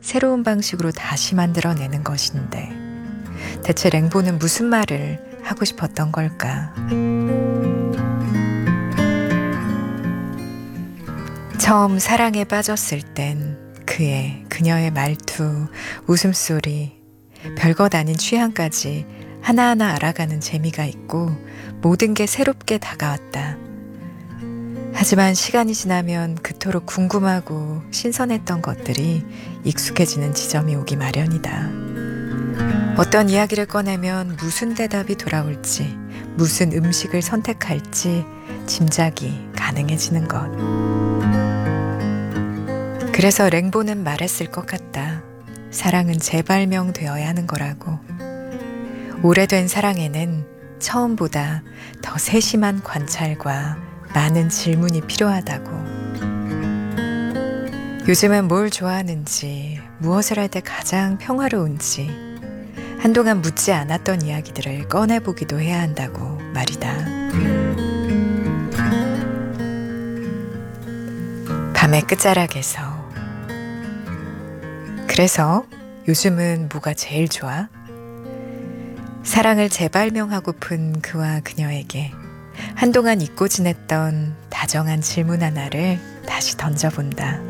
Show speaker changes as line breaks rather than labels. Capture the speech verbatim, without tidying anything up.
새로운 방식으로 다시 만들어내는 것인데 대체 랭보는 무슨 말을 하고 싶었던 걸까? 처음 사랑에 빠졌을 땐 그의, 그녀의 말투, 웃음소리, 별것 아닌 취향까지 하나하나 알아가는 재미가 있고 모든 게 새롭게 다가왔다. 하지만 시간이 지나면 그토록 궁금하고 신선했던 것들이 익숙해지는 지점이 오기 마련이다. 어떤 이야기를 꺼내면 무슨 대답이 돌아올지, 무슨 음식을 선택할지 짐작이 가능해지는 것. 그래서 랭보는 말했을 것 같다. 사랑은 재발명되어야 하는 거라고. 오래된 사랑에는 처음보다 더 세심한 관찰과 많은 질문이 필요하다고. 요즘은 뭘 좋아하는지, 무엇을 할 때 가장 평화로운지, 한동안 묻지 않았던 이야기들을 꺼내보기도 해야 한다고 말이다. 밤의 끝자락에서. 그래서 요즘은 뭐가 제일 좋아? 사랑을 재발명하고픈 그와 그녀에게 한동안 잊고 지냈던 다정한 질문 하나를 다시 던져본다.